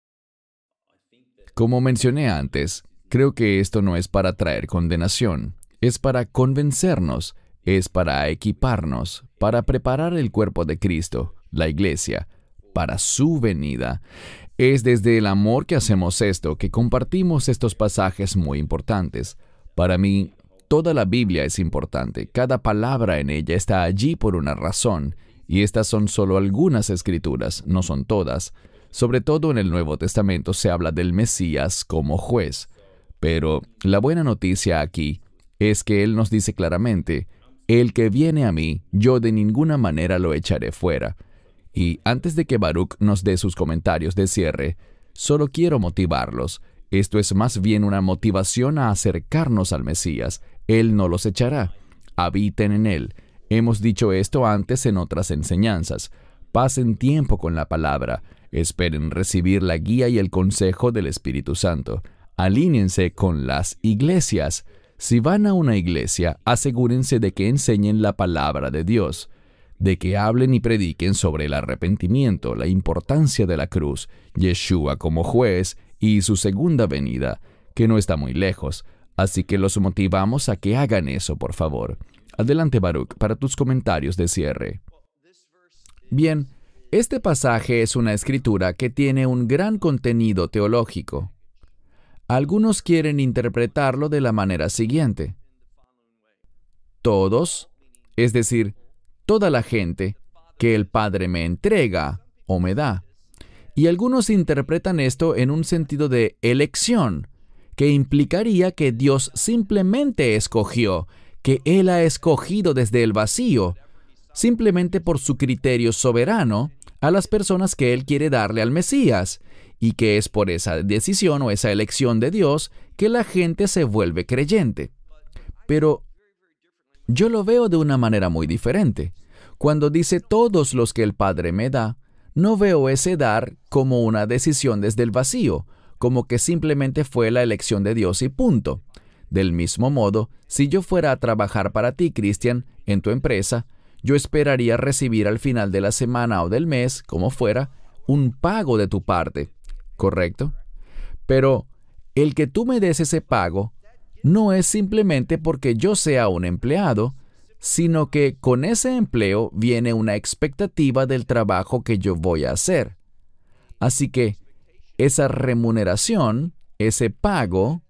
Como mencioné antes, creo que esto no es para traer condenación, es para convencernos, es para equiparnos, para preparar el cuerpo de Cristo, la iglesia, para su venida. Es desde el amor que hacemos esto, que compartimos estos pasajes muy importantes. Para mí, toda la Biblia es importante. Cada palabra en ella está allí por una razón. Y estas son solo algunas escrituras, no son todas. Sobre todo en el Nuevo Testamento se habla del Mesías como juez. Pero la buena noticia aquí es que Él nos dice claramente, el que viene a mí, yo de ninguna manera lo echaré fuera. Y antes de que Baruch nos dé sus comentarios de cierre, solo quiero motivarlos. Esto es más bien una motivación a acercarnos al Mesías. Él no los echará. Habiten en Él. Hemos dicho esto antes en otras enseñanzas. Pasen tiempo con la palabra. Esperen recibir la guía y el consejo del Espíritu Santo. Alíñense con las iglesias. Si van a una iglesia, asegúrense de que enseñen la palabra de Dios, de que hablen y prediquen sobre el arrepentimiento, la importancia de la cruz, Yeshua como juez y su segunda venida, que no está muy lejos. Así que los motivamos a que hagan eso, por favor. Adelante, Baruch, para tus comentarios de cierre. Bien, este pasaje es una escritura que tiene un gran contenido teológico. Algunos quieren interpretarlo de la manera siguiente. Todos, es decir, toda la gente que el Padre me entrega o me da. Y algunos interpretan esto en un sentido de elección, que implicaría que Dios simplemente escogió, que Él ha escogido desde el vacío, simplemente por su criterio soberano, a las personas que Él quiere darle al Mesías, y que es por esa decisión o esa elección de Dios que la gente se vuelve creyente. Pero yo lo veo de una manera muy diferente. Cuando dice todos los que el Padre me da, no veo ese dar como una decisión desde el vacío, como que simplemente fue la elección de Dios y punto. Del mismo modo, si yo fuera a trabajar para ti, Cristian, en tu empresa, yo esperaría recibir al final de la semana o del mes, como fuera, un pago de tu parte, ¿correcto? Pero el que tú me des ese pago no es simplemente porque yo sea un empleado, sino que con ese empleo viene una expectativa del trabajo que yo voy a hacer. Así que esa remuneración, ese pago,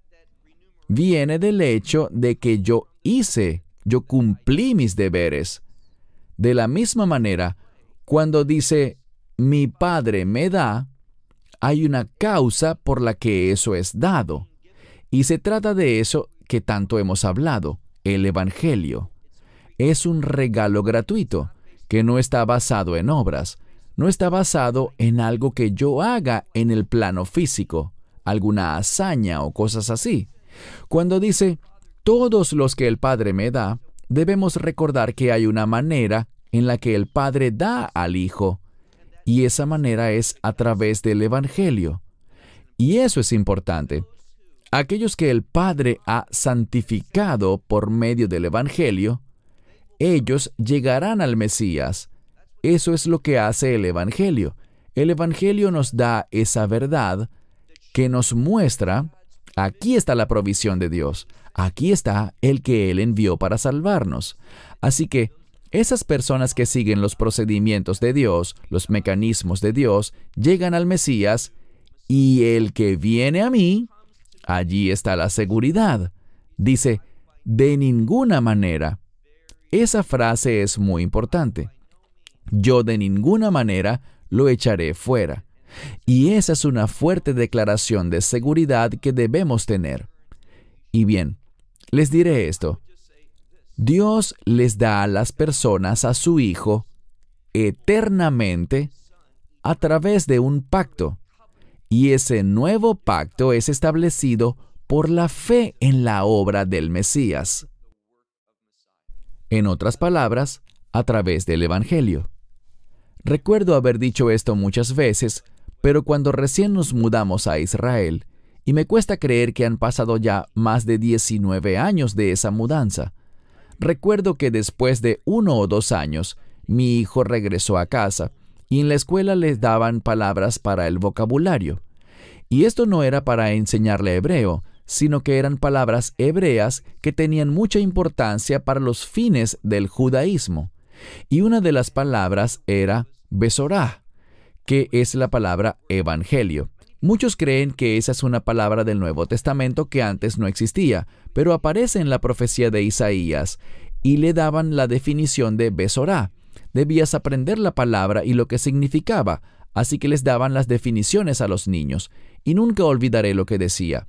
viene del hecho de que yo hice, yo cumplí mis deberes. De la misma manera, cuando dice, mi Padre me da, hay una causa por la que eso es dado. Y se trata de eso que tanto hemos hablado, el Evangelio. Es un regalo gratuito, que no está basado en obras, no está basado en algo que yo haga en el plano físico, alguna hazaña o cosas así. Cuando dice, todos los que el Padre me da, debemos recordar que hay una manera en la que el Padre da al Hijo, y esa manera es a través del Evangelio. Y eso es importante. Aquellos que el Padre ha santificado por medio del Evangelio, ellos llegarán al Mesías. Eso es lo que hace el Evangelio. El Evangelio nos da esa verdad que nos muestra, aquí está la provisión de Dios, aquí está el que Él envió para salvarnos. Así que esas personas que siguen los procedimientos de Dios, los mecanismos de Dios, llegan al Mesías, y el que viene a mí, allí está la seguridad. Dice, de ninguna manera. Esa frase es muy importante. Yo de ninguna manera lo echaré fuera. Y esa es una fuerte declaración de seguridad que debemos tener. Y bien, les diré esto. Dios les da a las personas a su Hijo eternamente a través de un pacto. Y ese nuevo pacto es establecido por la fe en la obra del Mesías. En otras palabras, a través del Evangelio. Recuerdo haber dicho esto muchas veces, pero cuando recién nos mudamos a Israel, y me cuesta creer que han pasado ya más de diecinueve años de esa mudanza, recuerdo que después de uno o dos años, mi hijo regresó a casa, y en la escuela les daban palabras para el vocabulario. Y esto no era para enseñarle hebreo, sino que eran palabras hebreas que tenían mucha importancia para los fines del judaísmo. Y una de las palabras era besorá, que es la palabra evangelio. Muchos creen que esa es una palabra del Nuevo Testamento que antes no existía, pero aparece en la profecía de Isaías, y le daban la definición de Besorá. Debías aprender la palabra y lo que significaba, así que les daban las definiciones a los niños, y nunca olvidaré lo que decía.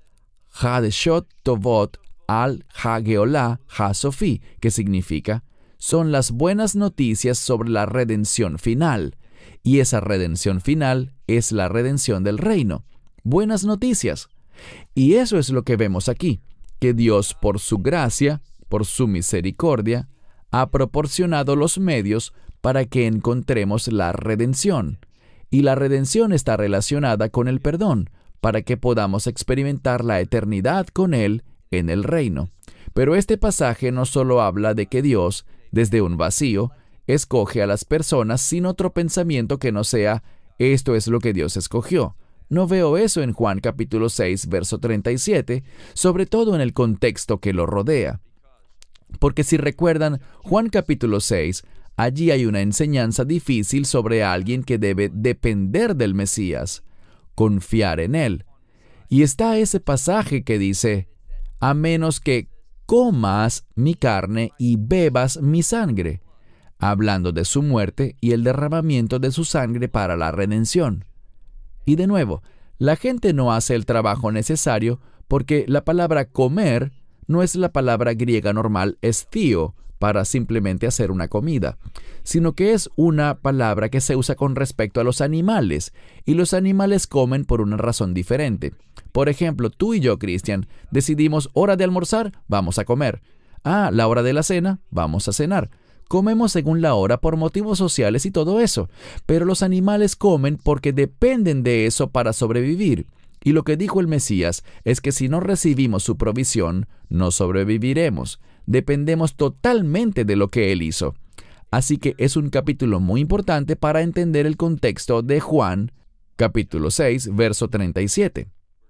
Hadeshot Tovot al Hageolá Ha-Sofi, que significa, son las buenas noticias sobre la redención final. Y esa redención final es la redención del reino. Buenas noticias. Y eso es lo que vemos aquí, que Dios, por su gracia, por su misericordia, ha proporcionado los medios para que encontremos la redención. Y la redención está relacionada con el perdón, para que podamos experimentar la eternidad con Él en el reino. Pero este pasaje no solo habla de que Dios, desde un vacío, escoge a las personas sin otro pensamiento que no sea, esto es lo que Dios escogió. No veo eso en Juan capítulo seis, verso treinta y siete, sobre todo en el contexto que lo rodea. Porque si recuerdan, Juan capítulo seis, allí hay una enseñanza difícil sobre alguien que debe depender del Mesías, confiar en Él. Y está ese pasaje que dice, a menos que comas mi carne y bebas mi sangre, hablando de su muerte y el derramamiento de su sangre para la redención. Y de nuevo, la gente no hace el trabajo necesario porque la palabra comer no es la palabra griega normal estío para simplemente hacer una comida, sino que es una palabra que se usa con respecto a los animales, y los animales comen por una razón diferente. Por ejemplo, tú y yo, Cristian, decidimos hora de almorzar, vamos a comer. Ah, la hora de la cena, vamos a cenar. Comemos según la hora por motivos sociales y todo eso, pero los animales comen porque dependen de eso para sobrevivir. Y lo que dijo el Mesías es que si no recibimos su provisión, no sobreviviremos. Dependemos totalmente de lo que Él hizo. Así que es un capítulo muy importante para entender el contexto de Juan, capítulo seis, verso treinta y siete.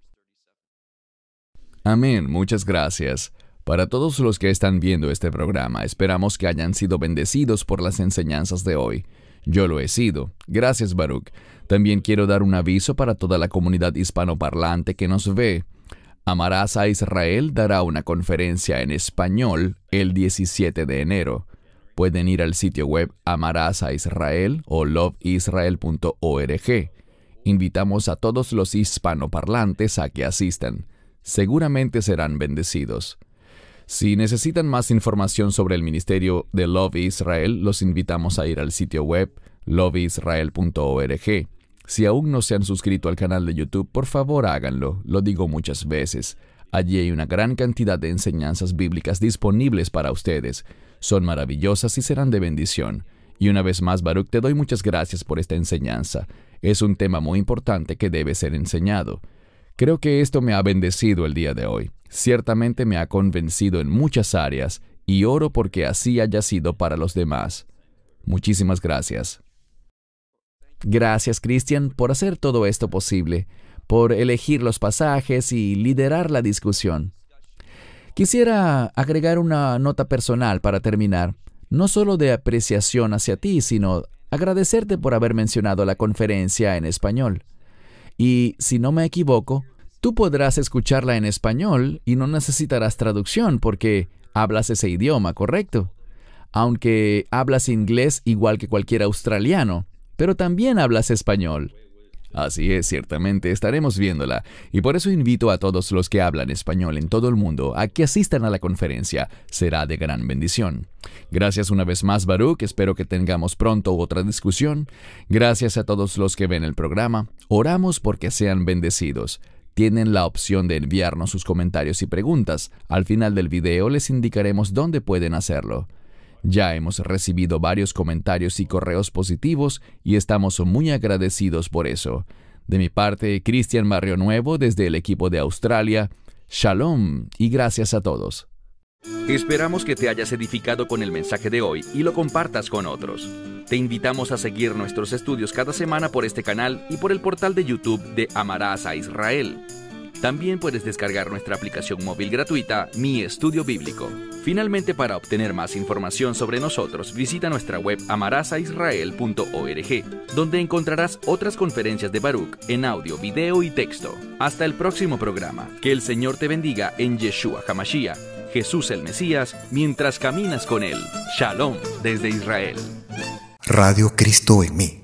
Amén, muchas gracias. Para todos los que están viendo este programa, esperamos que hayan sido bendecidos por las enseñanzas de hoy. Yo lo he sido. Gracias, Baruch. También quiero dar un aviso para toda la comunidad hispanoparlante que nos ve. Amarás a Israel dará una conferencia en español el diecisiete de enero. Pueden ir al sitio web Amarás a Israel o love israel punto org. Invitamos a todos los hispanoparlantes a que asistan. Seguramente serán bendecidos. Si necesitan más información sobre el ministerio de Love Israel, los invitamos a ir al sitio web love israel punto org. Si aún no se han suscrito al canal de YouTube, por favor háganlo, lo digo muchas veces. Allí hay una gran cantidad de enseñanzas bíblicas disponibles para ustedes. Son maravillosas y serán de bendición. Y una vez más, Baruch, te doy muchas gracias por esta enseñanza. Es un tema muy importante que debe ser enseñado. Creo que esto me ha bendecido el día de hoy. Ciertamente me ha convencido en muchas áreas y oro porque así haya sido para los demás. Muchísimas gracias. Gracias, Cristian, por hacer todo esto posible, por elegir los pasajes y liderar la discusión. Quisiera agregar una nota personal para terminar, no solo de apreciación hacia ti, sino agradecerte por haber mencionado la conferencia en español. Y, si no me equivoco, tú podrás escucharla en español y no necesitarás traducción porque hablas ese idioma, ¿correcto? Aunque hablas inglés igual que cualquier australiano, pero también hablas español. Así es, ciertamente estaremos viéndola, y por eso invito a todos los que hablan español en todo el mundo a que asistan a la conferencia. Será de gran bendición. Gracias una vez más, Baruch. Espero que tengamos pronto otra discusión. Gracias a todos los que ven el programa. Oramos porque sean bendecidos. Tienen la opción de enviarnos sus comentarios y preguntas. Al final del video les indicaremos dónde pueden hacerlo. Ya hemos recibido varios comentarios y correos positivos y estamos muy agradecidos por eso. De mi parte, Cristian Barrio Nuevo desde el equipo de Australia. Shalom y gracias a todos. Esperamos que te hayas edificado con el mensaje de hoy y lo compartas con otros. Te invitamos a seguir nuestros estudios cada semana por este canal y por el portal de YouTube de Amarás a Israel. También puedes descargar nuestra aplicación móvil gratuita, Mi Estudio Bíblico. Finalmente, para obtener más información sobre nosotros, visita nuestra web amarás a israel punto org, donde encontrarás otras conferencias de Baruch en audio, video y texto. Hasta el próximo programa. Que el Señor te bendiga en Yeshua HaMashiach, Jesús el Mesías, mientras caminas con Él. Shalom desde Israel. Radio Cristo en mí.